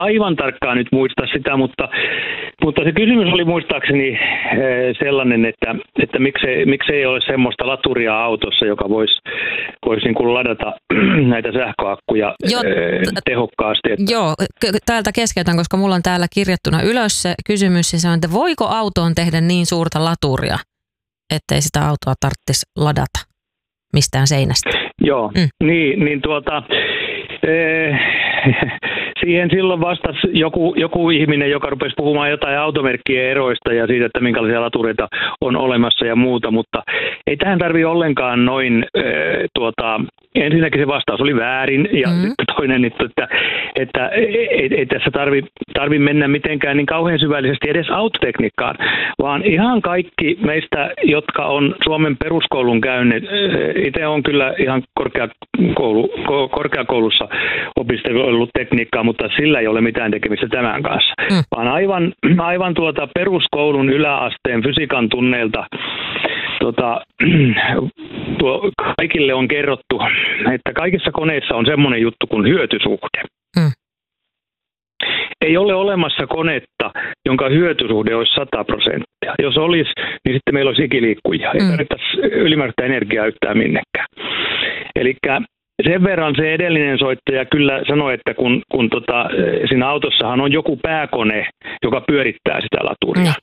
aivan tarkkaan nyt muista sitä, mutta se kysymys oli muistaakseni sellainen, että miksei ole semmoista laturia autossa, joka voisi niin kuin ladata näitä sähköakkuja tehokkaasti. Joo, täältä keskeytän, koska mulla on täällä kirjattuna ylös se kysymys, ja se on, että voiko autoon tehdä niin suurta laturia, ettei sitä autoa tarvitsisi ladata mistään seinästä? Joo, siihen silloin vastasi joku ihminen, joka rupesi puhumaan jotain automerkkien eroista ja siitä, että minkälaisia latureita on olemassa ja muuta, mutta ei tähän tarvitse ollenkaan noin, ensinnäkin se vastaus oli väärin ja sitten toinen, että ei tässä tarvi mennä mitenkään niin kauhean syvällisesti edes autotekniikkaan, vaan ihan kaikki meistä, jotka on Suomen peruskoulun käyneet, itse on kyllä ihan korkeakoulussa opiskellut tekniikkaa, mutta sillä ei ole mitään tekemistä tämän kanssa, vaan aivan peruskoulun yläasteen fysiikan tunneilta kaikille on kerrottu, että kaikissa koneissa on semmoinen juttu kuin hyötysuhde. Ei ole olemassa konetta, jonka hyötysuhde olisi 100%. Jos olisi, niin sitten meillä olisi ikiliikkujia. Ei tarvittaisi ylimääräistä energiaa yhtään minnekään. Eli sen verran se edellinen soittaja kyllä sanoi, että kun siinä autossahan on joku pääkone, joka pyörittää sitä laturia.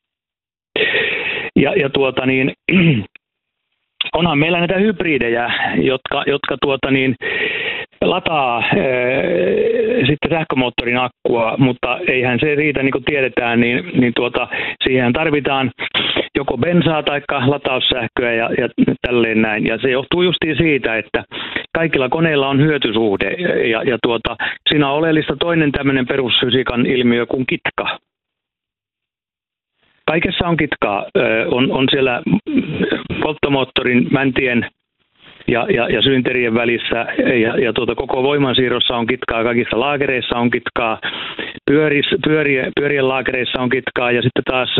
Onhan meillä näitä hybridejä, jotka lataa sitten sähkömoottorin akkua, mutta eihän se riitä, niin kuin tiedetään, siihen tarvitaan joko bensaa tai lataussähköä ja tälleen näin. Ja se johtuu justiin siitä, että kaikilla koneilla on hyötysuhde ja siinä on oleellista toinen tämmöinen perusfysiikan ilmiö kuin kitka. Kaikessa on kitkaa. On siellä polttomoottorin mäntien ja syynterien välissä ja koko voimansiirrossa on kitkaa, kaikissa laakereissa on kitkaa, pyörien laakereissa on kitkaa ja sitten taas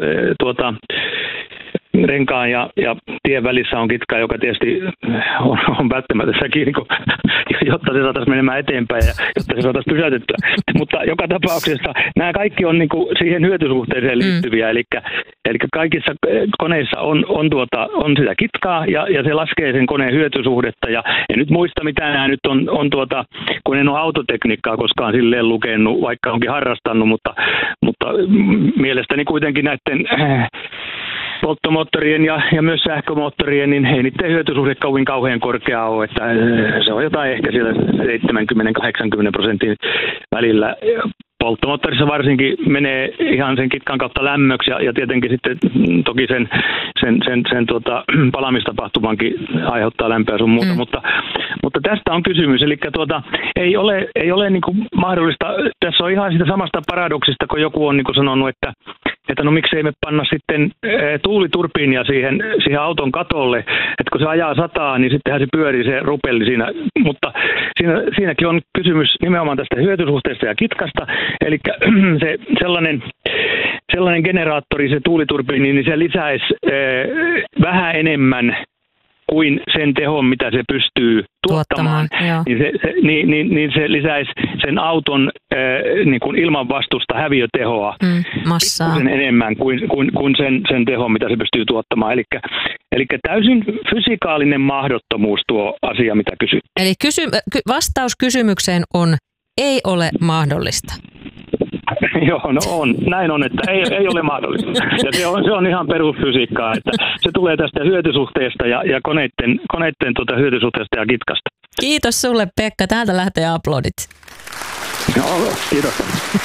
renkaan ja tien välissä on kitkaa, joka tietysti on välttämättömäkin, jotta se saataisiin menemään eteenpäin ja jotta se saataisiin pysäytettyä. Mutta joka tapauksessa nämä kaikki on niin kuin siihen hyötysuhteeseen liittyviä, eli kaikissa koneissa on sitä kitkaa ja se laskee sen koneen hyötysuhdetta. Ja en nyt muista, mitä nämä nyt on kun en ole autotekniikkaa koskaan silleen lukenut, vaikka onkin harrastanut, mutta mielestäni kuitenkin näiden polttomoottorien ja myös sähkömoottorien, niin ei niiden hyötysuhde kauhean korkea ole, että se on jotain ehkä siellä 70-80% välillä. Polttomoottorissa varsinkin menee ihan sen kitkan kautta lämmöksi ja tietenkin sitten toki sen palamistapahtumankin aiheuttaa lämpöä sun muuta, mutta tästä on kysymys, eli ei ole niin kuin mahdollista, tässä on ihan sitä samasta paradoksista, kun joku on niin kuin sanonut, että no miksei me panna sitten tuuliturbiinia siihen auton katolle, että kun se ajaa 100, niin sittenhän se pyörii se rupelli siinä, mutta siinäkin on kysymys nimenomaan tästä hyötysuhteesta ja kitkasta, eli se sellainen generaattori, se tuuliturbiini, niin se lisäisi vähän enemmän kuin sen tehon, mitä se pystyy tuottamaan. Niin se lisäisi sen auton niin kuin ilmanvastusta häviötehoa massaa enemmän kuin sen tehon, mitä se pystyy tuottamaan. Eli täysin fysikaalinen mahdottomuus tuo asia, mitä kysyt. Eli vastaus kysymykseen on, ei ole mahdollista. Joo, no on. Näin on, että ei ole mahdollista. Ja se on ihan perusfysiikkaa, että se tulee tästä hyötysuhteesta ja koneiden hyötysuhteesta ja kitkasta. Kiitos sulle, Pekka. Täältä lähtee aplodit. Joo, kiitos.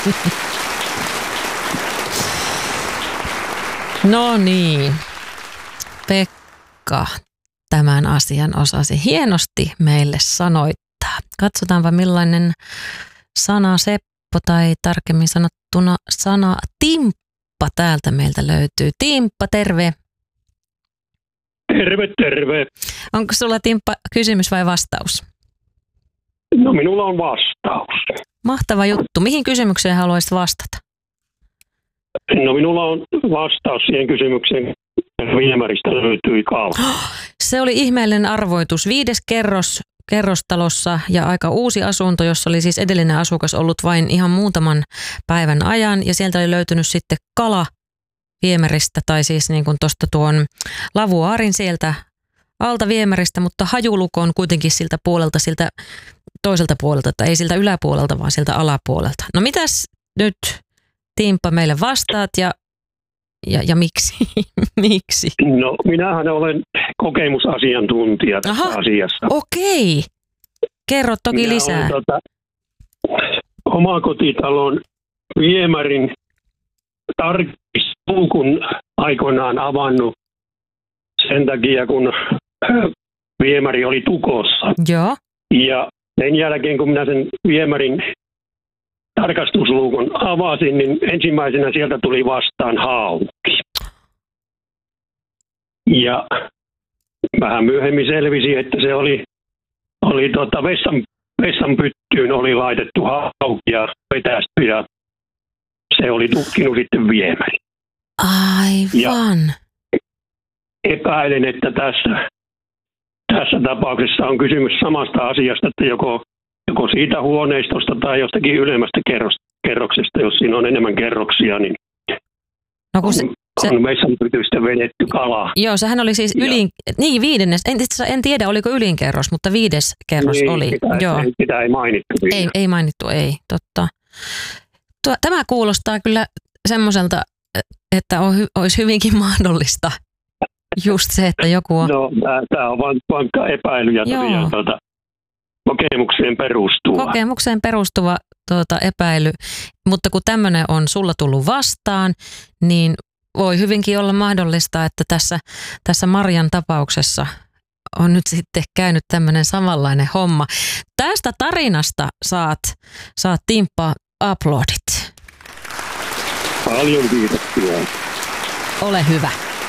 No niin, Pekka tämän asian osasi hienosti meille sanoittaa. Katsotaanpa millainen sana Seppo tai tarkemmin sanottuna sana Timppa täältä meiltä löytyy. Timppa, terve. Terve. Onko sulla, Timppa, kysymys vai vastaus? No minulla on vastaus. Mahtava juttu. Mihin kysymykseen haluaisit vastata? No minulla on vastaus siihen kysymykseen. Viemäristä löytyi kaava. Se oli ihmeellinen arvoitus. 5. kerros kerrostalossa ja aika uusi asunto, jossa oli siis edellinen asukas ollut vain ihan muutaman päivän ajan. Ja sieltä oli löytynyt sitten kala viemäristä tai siis niin kuin tuosta tuon lavuaarin sieltä alta viemäristä, mutta hajuluko on kuitenkin siltä puolelta, siltä toiselta puolelta, että ei siltä yläpuolelta, vaan siltä alapuolelta. No mitäs nyt Timppa meille vastaat ja miksi? Miksi? No minähän olen kokemusasiantuntija tässä asiassa. Okei. Kerro toki lisää. Omakotitalon viemärin tarkistukun aikoinaan avannut sen takia, kun viemäri oli tukossa. Joo. Ja sen jälkeen, kun minä sen viemärin tarkastusluukun avasin, niin ensimmäisenä sieltä tuli vastaan hauki. Ja vähän myöhemmin selvisi, että se oli vessan pyttyyn oli laitettu hauki ja vetästy ja se oli tukkinut sitten viemäri. Aivan. Ja epäilen, että tässä tapauksessa on kysymys samasta asiasta, että joko siitä huoneistosta tai jostakin ylemmästä kerroksesta, jos siinä on enemmän kerroksia, niin on vessanpytystä vedetty kalaa. Joo, sehän oli siis viidennes. En tiedä, oliko ylinkerros, mutta 5. kerros niin, oli. Sitä ei mainittu. Ei mainittu, ei, totta. Tämä kuulostaa kyllä semmoiselta, että olisi hyvinkin mahdollista just se, että joku on... No, tämä on vankka epäily ja tosiaan kokemukseen perustuva epäily, mutta kun tämmöinen on sulla tullut vastaan, niin voi hyvinkin olla mahdollista, että tässä Marjan tapauksessa on nyt sitten käynyt tämmöinen samanlainen homma. Tästä tarinasta saat Timppa aplodit. Paljon kiitoksia. Ole hyvä.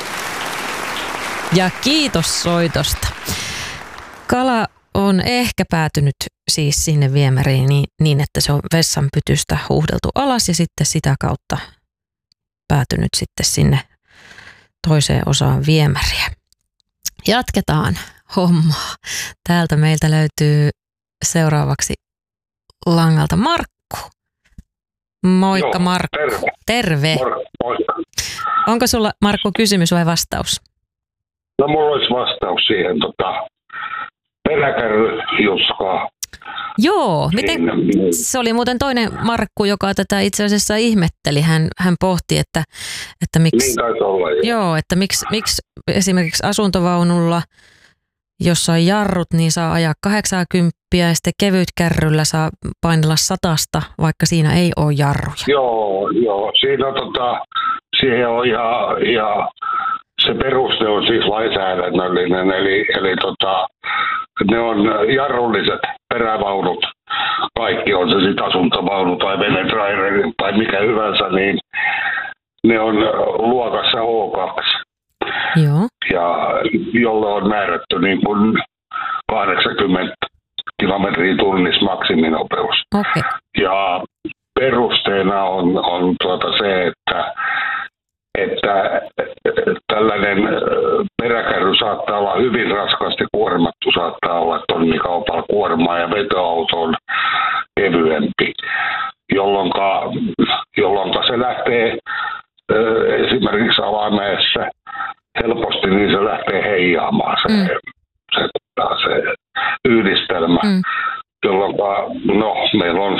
Ja kiitos soitosta. Kala on ehkä päätynyt siis sinne viemäriin niin, että se on vessanpytystä huuhdeltu alas ja sitten sitä kautta päätynyt sitten sinne toiseen osaan viemäriä. Jatketaan hommaa. Täältä meiltä löytyy seuraavaksi langalta Markku. Moikka. Joo, Markku. Terve. Moikka. Onko sulla, Markku, kysymys vai vastaus? No mulla olisi vastaus siihen peräkärryjuskaa. Joo, miten, se oli muuten toinen Markku, joka tätä itse asiassa ihmetteli. Hän pohti, että miksi, niin taisi olla, joo, että miksi esimerkiksi asuntovaunulla, jossa on jarrut, niin saa ajaa 80 ja sitten kevytkärryllä saa painella 100, vaikka siinä ei ole jarruja. Joo, siinä siihen on ihan se peruste on siis lainsäädännöllinen, eli ne on jarrulliset perävaunut, kaikki on se sitten asuntovaunu tai venetraileri tai mikä hyvänsä, niin ne on luokassa H2. Joo. Ja jolle on määrätty niin kuin 80 kilometriä tunnissa maksiminopeus. Okay. Ja perusteena on se, että tällainen peräkärry saattaa olla hyvin raskaasti kuormattu, saattaa olla tonnikaupalla kuormaa ja vetoauto on kevyempi, jolloin se lähtee esimerkiksi alamäessä helposti, niin se lähtee heijaamaan se yhdistelmä, jolloin meillä on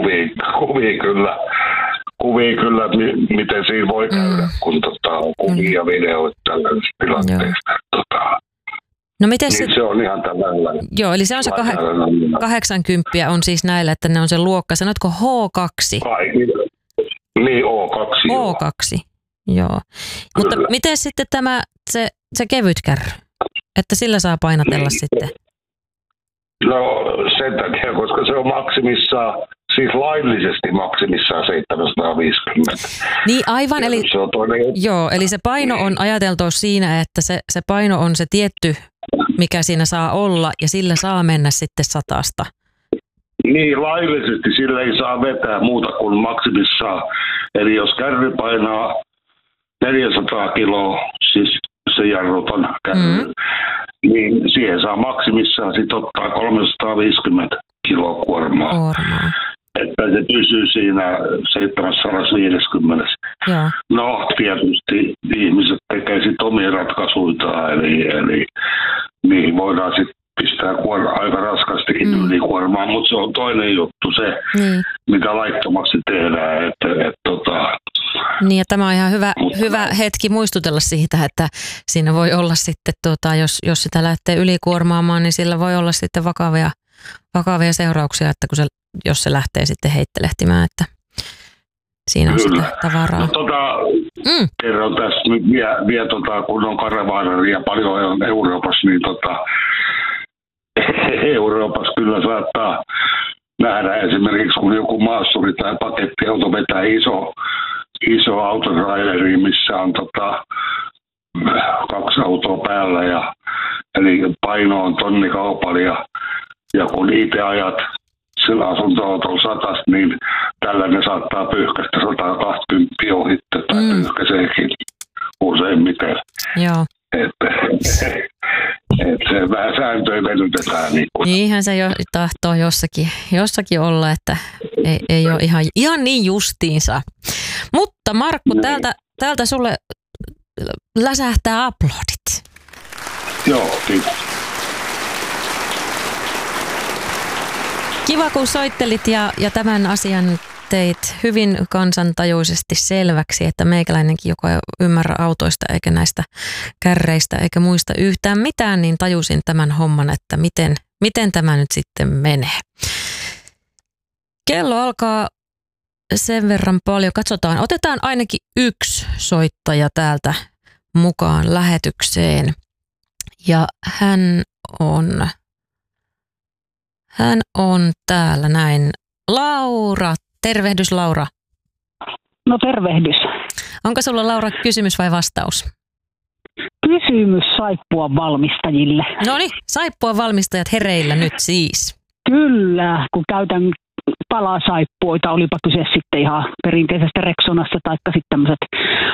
kuvia kyllä, miten siinä voi käydä, kun kuvia ja videoita tällaisista tilanteista. No miten niin se on ihan tällainen. Joo, eli se on se 80 on siis näillä, että ne on se luokka. Sanoitko H2? Niin, O2. O2, joo. Mutta miten sitten se kevytkärry? Että sillä saa painatella niin sitten? No sen takia, koska se on maksimissaan, siis laillisesti maksimissaan 750. Niin aivan, eli, eli se paino on ajateltu siinä, että se paino on se tietty, mikä siinä saa olla, ja sillä saa mennä sitten 100. Niin, laillisesti sillä ei saa vetää muuta kuin maksimissaan. Eli jos kärry painaa 400 kiloa, siis se jarruton kärry, niin siihen saa maksimissaan sit ottaa 350 kiloa kuormaa. Että se pysyy siinä 750. Joo. No, tietysti ihmiset tekee sitten omia ratkaisuitaan, eli niihin voidaan sitten pistää aika raskastikin ylikuormaa, mutta se on toinen juttu se, mitä laittomaksi tehdään. Niin, ja tämä on ihan hyvä hetki muistutella siitä, että siinä voi olla sitten, jos sitä lähtee ylikuormaamaan, niin sillä voi olla sitten vakavia seurauksia, että jos se lähtee sitten heittelehtimään, että siinä on sitä tavaraa. Kerron tässä nyt vielä kun on karavaanaria paljon Euroopassa, niin Euroopassa kyllä saattaa nähdä esimerkiksi, kun joku maassuri tai pakettiauto vetää iso autotraileri, missä on 2 autoa päällä, eli paino on tonnikaupalla, ja kun itse ajat sillä asuntoautolla 100, niin tällainen saattaa pyyhkäistä 120 ohitte tai pyyhkäiseekin useimmiten. Joo. Se vähän sääntöjä venytetään. Niinhän se tahtoo jossakin olla, että ei ole ihan niin justiinsa. Mutta Markku, täältä sulle läsähtää aplodit. Joo, kiitos. Kiva, kun soittelit ja tämän asian teit hyvin kansantajuisesti selväksi, että meikäläinenkin, joka ei ymmärrä autoista eikä näistä kärreistä eikä muista yhtään mitään, niin tajusin tämän homman, että miten tämä nyt sitten menee. Kello alkaa sen verran paljon. Katsotaan, otetaan ainakin yksi soittaja täältä mukaan lähetykseen. Ja hän on täällä näin. Laura, tervehdys Laura. No tervehdys. Onko sulla Laura kysymys vai vastaus? Kysymys saippuan valmistajille. Noniin, saippuan valmistajat hereillä nyt siis. Kyllä, kun käytän palasaippuoita, olipa kyse sitten ihan perinteisestä Rexonasta tai sitten tämmöiset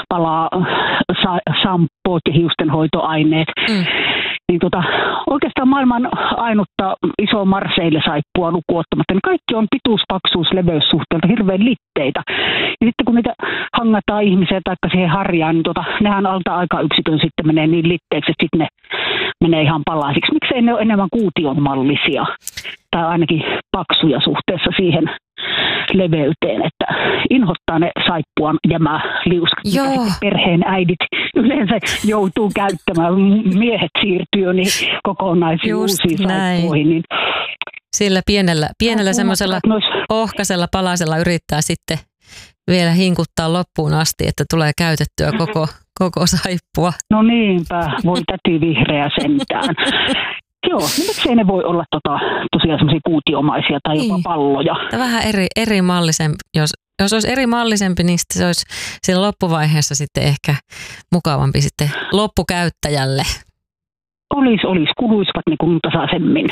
palasampoot ja hiustenhoitoaineet. Niin oikeastaan maailman ainutta iso Marseille-saippua lukuottamatta, niin kaikki on pituus, paksuus, leveyssuhteelta hirveän litteitä. Ja sitten kun niitä hangataan ihmiseen tai siihen harjaan, niin nehän alta aika yksikön sitten menee niin litteeksi, että sitten ne menee ihan palasiksi. Miksei ne ole enemmän kuution mallisia tai ainakin paksuja suhteessa siihen leveyteen, että inhottaa ne saippuan jämäliuskat, mitä perheen äidit yleensä joutuu käyttämään. Miehet siirtyy niin kokonaisiin uusiin saippuihin. Niin sillä pienellä semmoisella ohkaisella palasella yrittää sitten vielä hinkuttaa loppuun asti, että tulee käytettyä koko saippua. No niinpä, voi täti vihreä sentään. Joo, miksei ne voi olla tosiaan semmoisia kuutiomaisia tai jopa palloja. Tämä vähän eri mallisempi. Jos olisi eri mallisempi, niin se olisi siinä loppuvaiheessa sitten ehkä mukavampi sitten loppukäyttäjälle. Olisi. Kuluisivat ne kun tasaisemmin.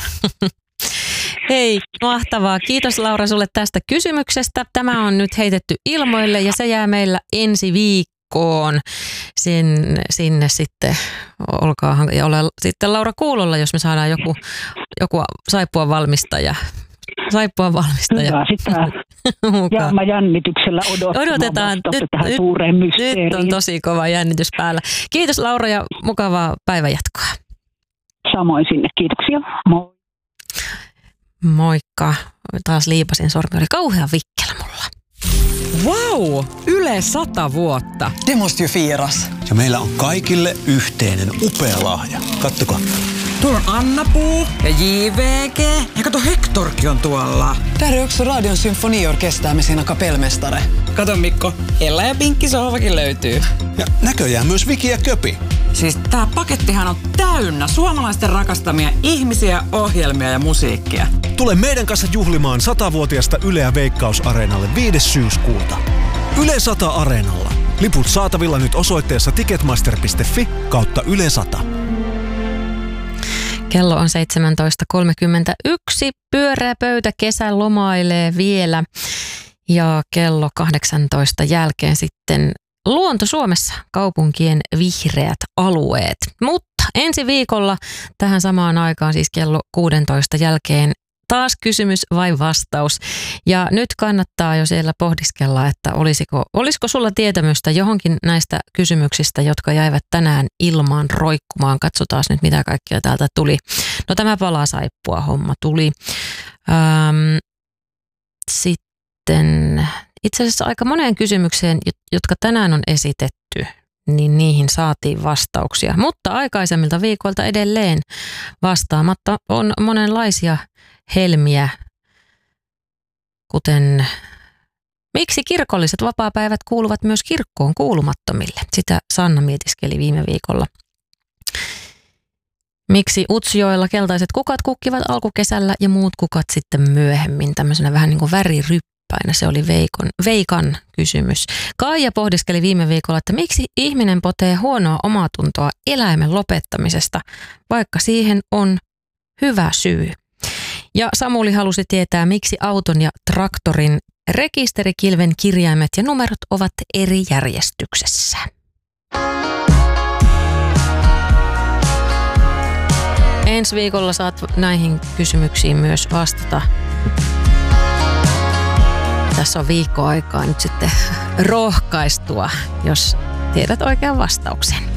Hei, mahtavaa. Kiitos Laura sulle tästä kysymyksestä. Tämä on nyt heitetty ilmoille ja se jää meillä ensi viikkoon. Sinne sitten olkaahan ja ole sitten Laura kuulolla, jos me saadaan joku saippuan valmistaja. Hyvä, sitä jäämä jännityksellä odotetaan tähän suureen mysteeriin. Nyt on tosi kova jännitys päällä. Kiitos Laura ja mukavaa päivänjatkoa. Samoin sinne, kiitoksia. Moi. Moikka. Taas liipasin sormi, oli kauhean vikkelä mulla. Vau! Yle 100 vuotta. Det måste ju firas. Ja meillä on kaikille yhteinen upea lahja. Kattokaa. Tuolla on Anna-Puu ja JVG. Ja kato, Hectorkin on tuolla. Där är också Radion symfoniorkester med sina kapellmästare. Kato Mikko, Ella ja Pinkki sohvakin löytyy. Ja näköjään myös Viki ja Köpi. Siis tää pakettihan on täynnä suomalaisten rakastamia ihmisiä, ohjelmia ja musiikkia. Tule meidän kanssa juhlimaan 100-vuotiasta Yleä Veikkaus-areenalle 5. syyskuuta. Yle 100 Areenalla. Liput saatavilla nyt osoitteessa ticketmaster.fi/Yle 100. Kello on 17.31. Pyöreä pöytä kesä lomailee vielä. Ja kello 18 jälkeen sitten luonto Suomessa, kaupunkien vihreät alueet. Mutta ensi viikolla tähän samaan aikaan, siis kello 16 jälkeen, taas kysymys vai vastaus. Ja nyt kannattaa jo siellä pohdiskella, että olisiko sulla tietämystä johonkin näistä kysymyksistä, jotka jäivät tänään ilmaan roikkumaan. Katsotaan nyt, mitä kaikkea täältä tuli. No tämä palasaippua homma tuli. Sitten itse asiassa aika moneen kysymykseen, jotka tänään on esitetty, niin niihin saatiin vastauksia. Mutta aikaisemmilta viikoilta edelleen vastaamatta on monenlaisia helmiä, kuten miksi kirkolliset vapaapäivät kuuluvat myös kirkkoon kuulumattomille. Sitä Sanna mietiskeli viime viikolla. Miksi Utsjoella keltaiset kukat kukkivat alkukesällä ja muut kukat sitten myöhemmin, tämmöisenä vähän niin kuin väriryppäinä. Se oli Veikan kysymys. Kaija pohdiskeli viime viikolla, että miksi ihminen potee huonoa omatuntoa eläimen lopettamisesta, vaikka siihen on hyvä syy. Ja Samuli halusi tietää, miksi auton ja traktorin rekisterikilven kirjaimet ja numerot ovat eri järjestyksessä. Ensi viikolla saat näihin kysymyksiin myös vastata. Tässä on viikko aikaa nyt sitten rohkaistua, jos tiedät oikean vastauksen.